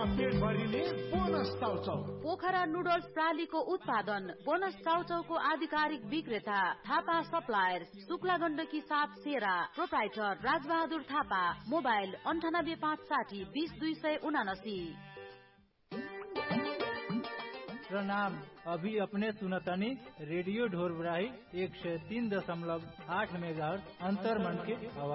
पेट भरिने bonus chow chow. Pokhara noodles प्रालीको उत्पादन, bonus चाउचाउको आधिकारिक विक्रेता थापा सप्लायर्स, शुक्ला गण्डकी 7 सेरा, प्रोप्राइटर राजबहादुर थापा, मोबाइल 9856020279। प्रणाम, अभी अपने सुनतनी रेडियो ढोरबराही 103.8 मेगाहर्ट्ज अंतर्मन के आवाज।